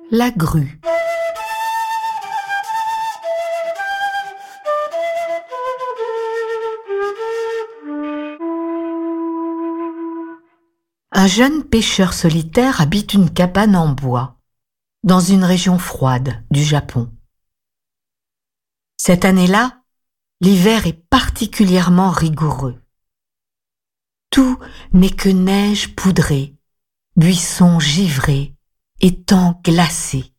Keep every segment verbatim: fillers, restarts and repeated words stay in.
La grue. Un jeune pêcheur solitaire habite une cabane en bois, dans une région froide du Japon. Cette année-là, l'hiver est particulièrement rigoureux. Tout n'est que neige poudrée, buissons givrés, étangs glacés.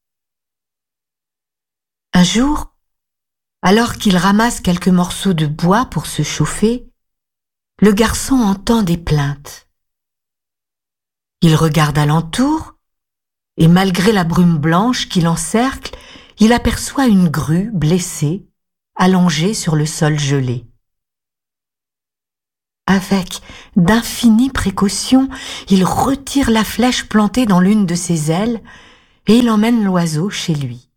Un jour, alors qu'il ramasse quelques morceaux de bois pour se chauffer, le garçon entend des plaintes. Il regarde alentour et malgré la brume blanche qui l'encercle, il aperçoit une grue blessée, allongée sur le sol gelé. Avec d'infinies précautions, il retire la flèche plantée dans l'une de ses ailes et il emmène l'oiseau chez lui.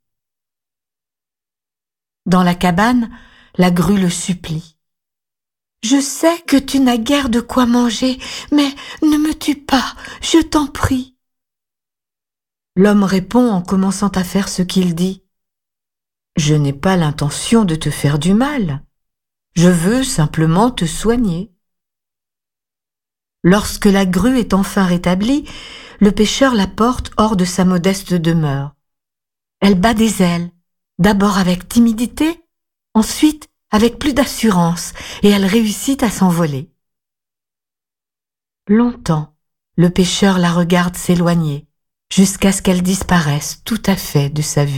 Dans la cabane, la grue le supplie. « Je sais que tu n'as guère de quoi manger, mais ne me tue pas, je t'en prie. » L'homme répond en commençant à faire ce qu'il dit. « Je n'ai pas l'intention de te faire du mal. Je veux simplement te soigner. » Lorsque la grue est enfin rétablie, le pêcheur la porte hors de sa modeste demeure. Elle bat des ailes, d'abord avec timidité, ensuite avec plus d'assurance, et elle réussit à s'envoler. Longtemps, le pêcheur la regarde s'éloigner, jusqu'à ce qu'elle disparaisse tout à fait de sa vue.